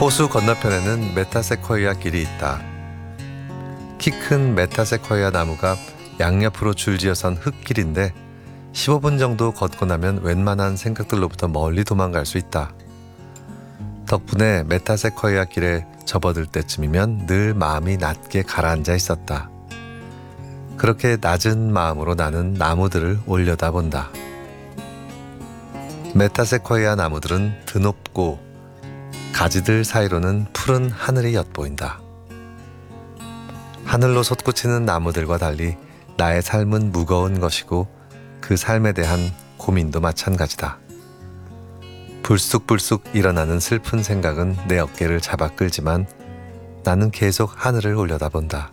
호수 건너편에는 메타세코이아 길이 있다. 키 큰 메타세코이아 나무가 양옆으로 줄지어선 흙길인데 15분 정도 걷고 나면 웬만한 생각들로부터 멀리 도망갈 수 있다. 덕분에 메타세코이아 길에 접어들 때쯤이면 늘 마음이 낮게 가라앉아 있었다. 그렇게 낮은 마음으로 나는 나무들을 올려다본다. 메타세코이아 나무들은 드높고 가지들 사이로는 푸른 하늘이 엿보인다. 하늘로 솟구치는 나무들과 달리 나의 삶은 무거운 것이고 그 삶에 대한 고민도 마찬가지다. 불쑥불쑥 일어나는 슬픈 생각은 내 어깨를 잡아 끌지만 나는 계속 하늘을 올려다본다.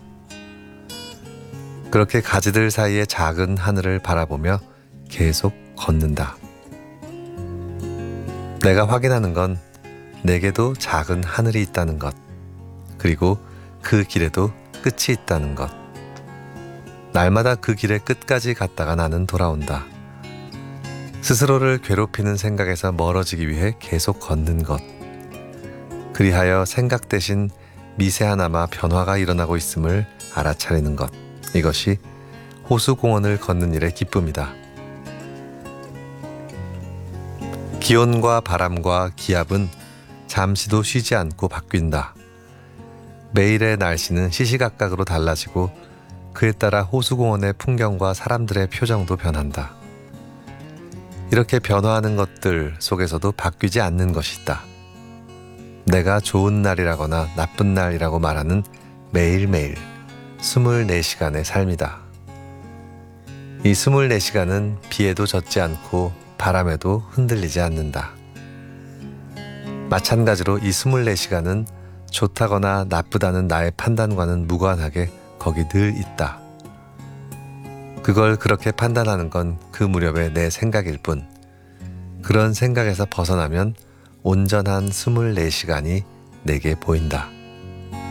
그렇게 가지들 사이의 작은 하늘을 바라보며 계속 걷는다. 내가 확인하는 건 내게도 작은 하늘이 있다는 것, 그리고 그 길에도 끝이 있다는 것. 날마다 그 길의 끝까지 갔다가 나는 돌아온다. 스스로를 괴롭히는 생각에서 멀어지기 위해 계속 걷는 것. 그리하여 생각 대신 미세하나마 변화가 일어나고 있음을 알아차리는 것. 이것이 호수공원을 걷는 일의 기쁨이다. 기온과 바람과 기압은 잠시도 쉬지 않고 바뀐다. 매일의 날씨는 시시각각으로 달라지고 그에 따라 호수공원의 풍경과 사람들의 표정도 변한다. 이렇게 변화하는 것들 속에서도 바뀌지 않는 것이 있다. 내가 좋은 날이라거나 나쁜 날이라고 말하는 매일매일 24시간의 삶이다. 이 24시간은 비에도 젖지 않고 바람에도 흔들리지 않는다. 마찬가지로 이 24시간은 좋다거나 나쁘다는 나의 판단과는 무관하게 거기 늘 있다. 그걸 그렇게 판단하는 건 그 무렵의 내 생각일 뿐, 그런 생각에서 벗어나면 온전한 24시간이 내게 보인다.